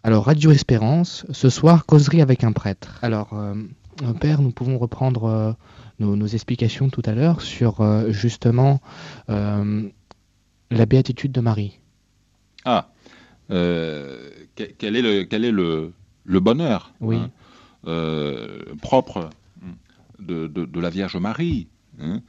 Alors, Radio Espérance, ce soir, causerie avec un prêtre. Alors, Père, nous pouvons reprendre nos explications tout à l'heure sur justement la béatitude de Marie. Ah, quel est le bonheur Oui. propre de la Vierge Marie, hein.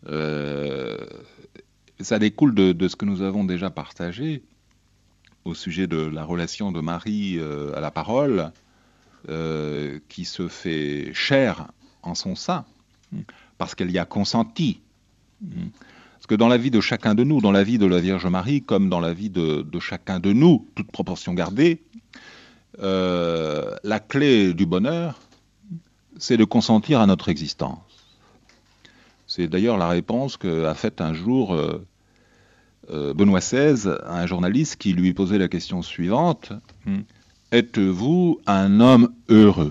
Ça découle de ce que nous avons déjà partagé au sujet de la relation de Marie à la parole, qui se fait chair en son sein, parce qu'elle y a consenti. Parce que dans la vie de chacun de nous, dans la vie de la Vierge Marie, comme dans la vie de chacun de nous, toute proportion gardée, la clé du bonheur, c'est de consentir à notre existence. C'est d'ailleurs la réponse qu'a faite un jour Benoît XVI à un journaliste qui lui posait la question suivante: êtes-vous un homme heureux?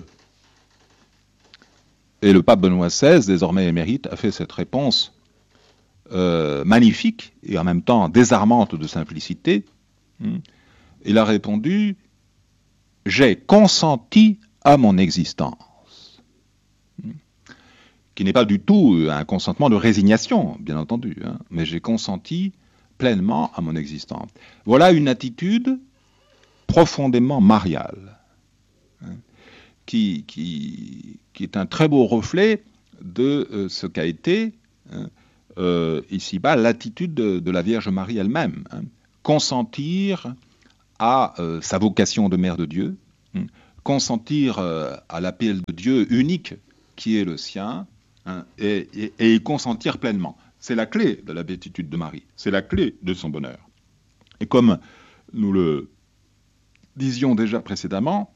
Et le pape Benoît XVI, désormais émérite, a fait cette réponse magnifique et en même temps désarmante de simplicité. Il a répondu: j'ai consenti à mon existence. Qui n'est pas du tout un consentement de résignation, bien entendu, hein, mais j'ai consenti pleinement à mon existence. Voilà une attitude profondément mariale, hein, qui est un très beau reflet de ce qu'a été, hein, ici-bas, l'attitude de la Vierge Marie elle-même. Hein. Consentir à sa vocation de mère de Dieu, consentir à l'appel de Dieu unique qui est le sien, hein, et y consentir pleinement. C'est la clé de la béatitude de Marie, c'est la clé de son bonheur. Et comme nous le disions déjà précédemment,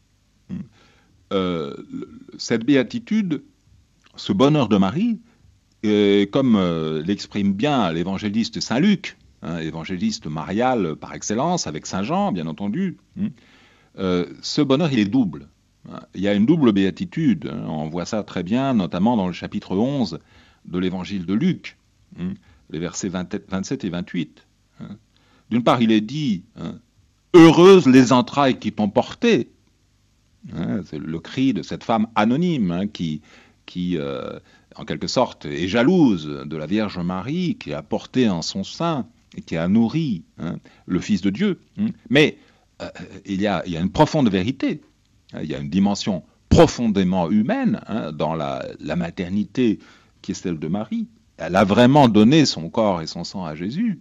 cette béatitude, ce bonheur de Marie, comme l'exprime bien l'évangéliste Saint Luc, hein, évangéliste marial par excellence, avec Saint Jean, bien entendu, ce bonheur, il est double. Il y a une double béatitude, hein, on voit ça très bien, notamment dans le chapitre 11 de l'évangile de Luc, les versets 27 et 28. D'une part, il est dit, heureuses les entrailles qui t'ont porté. C'est le cri de cette femme anonyme qui en quelque sorte, est jalouse de la Vierge Marie qui a porté en son sein et qui a nourri le Fils de Dieu. Mais il y a une profonde vérité, il y a une dimension profondément humaine dans la maternité qui est celle de Marie. Elle a vraiment donné son corps et son sang à Jésus.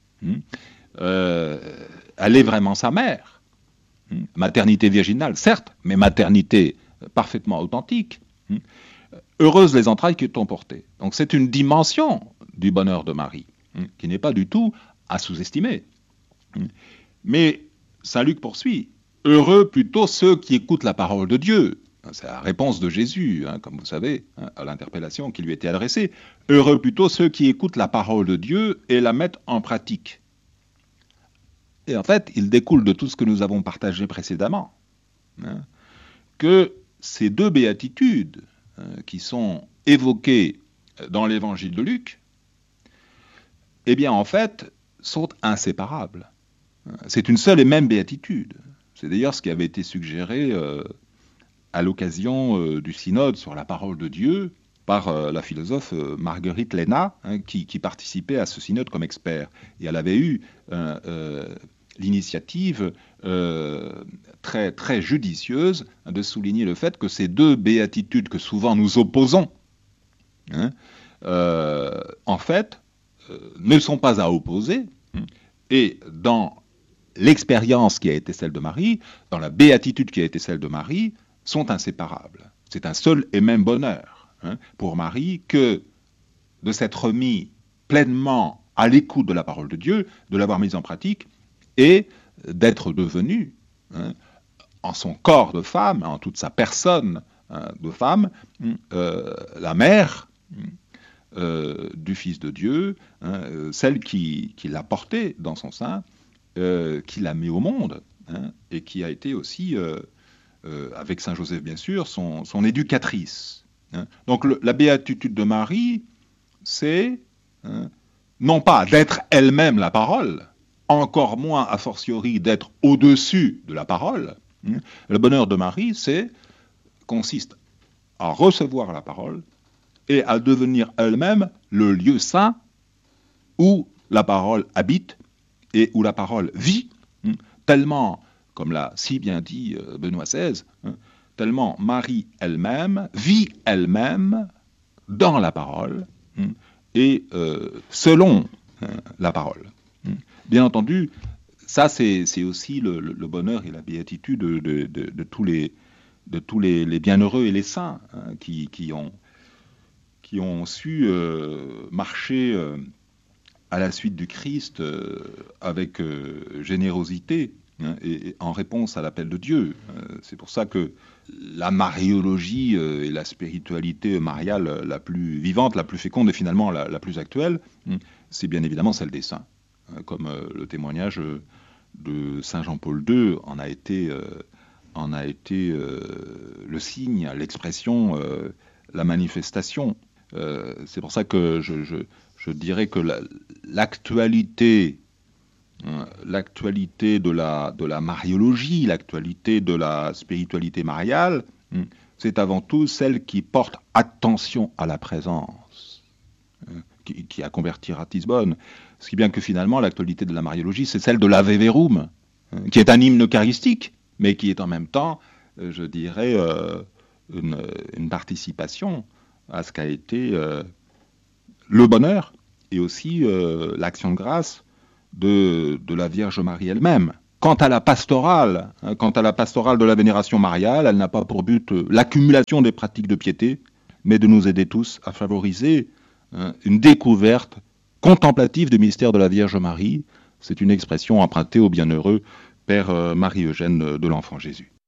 Elle est vraiment sa mère. Maternité virginale, certes, mais maternité parfaitement authentique. Heureuses les entrailles qui t'ont porté. Donc c'est une dimension du bonheur de Marie, qui n'est pas du tout à sous-estimer. Mais Saint Luc poursuit: heureux plutôt ceux qui écoutent la parole de Dieu. C'est la réponse de Jésus, comme vous savez, à l'interpellation qui lui était adressée. Heureux plutôt ceux qui écoutent la parole de Dieu et la mettent en pratique. Et en fait, il découle de tout ce que nous avons partagé précédemment, que ces deux béatitudes qui sont évoquées dans l'évangile de Luc, eh bien en fait, sont inséparables. C'est une seule et même béatitude. C'est d'ailleurs ce qui avait été suggéré à l'occasion du synode sur la parole de Dieu par la philosophe Marguerite Léna, qui participait à ce synode comme expert. Et elle avait eu l'initiative très, très judicieuse de souligner le fait que ces deux béatitudes que souvent nous opposons, en fait, ne sont pas à opposer, et dans l'expérience qui a été celle de Marie, dans la béatitude qui a été celle de Marie, sont inséparables. C'est un seul et même bonheur pour Marie que de s'être mis pleinement à l'écoute de la parole de Dieu, de l'avoir mise en pratique, et d'être devenue, en son corps de femme, en toute sa personne de femme, la mère du Fils de Dieu, celle qui l'a porté dans son sein, qui l'a mis au monde, et qui a été aussi, avec Saint Joseph bien sûr, son éducatrice. Donc la béatitude de Marie, c'est non pas d'être elle-même la parole, encore moins a fortiori d'être au-dessus de la parole. Le bonheur de Marie, consiste à recevoir la parole et à devenir elle-même le lieu saint où la parole habite et où la parole vit, tellement, comme l'a si bien dit Benoît XVI, tellement Marie elle-même vit elle-même dans la parole et selon la parole. Bien entendu, ça c'est aussi le bonheur et la béatitude de tous les bienheureux et les saints qui ont su marcher à la suite du Christ avec générosité et en réponse à l'appel de Dieu. C'est pour ça que la mariologie et la spiritualité mariale la plus vivante, la plus féconde et finalement la plus actuelle, c'est bien évidemment celle des saints. Comme le témoignage de Saint Jean-Paul II en a été le signe, l'expression, la manifestation. C'est pour ça que je dirais que l'actualité de la mariologie, l'actualité de la spiritualité mariale, c'est avant tout celle qui porte attention à la présence, qui a converti Ratisbonne. Ce qui est bien que finalement, l'actualité de la mariologie, c'est celle de l'Ave Verum, qui est un hymne eucharistique, mais qui est en même temps, je dirais, une participation à ce qu'a été le bonheur et aussi l'action de grâce de la Vierge Marie elle-même. Quant à la pastorale de la vénération mariale, elle n'a pas pour but l'accumulation des pratiques de piété, mais de nous aider tous à favoriser une découverte contemplative du mystère de la Vierge Marie. C'est une expression empruntée au bienheureux Père Marie-Eugène de l'Enfant Jésus.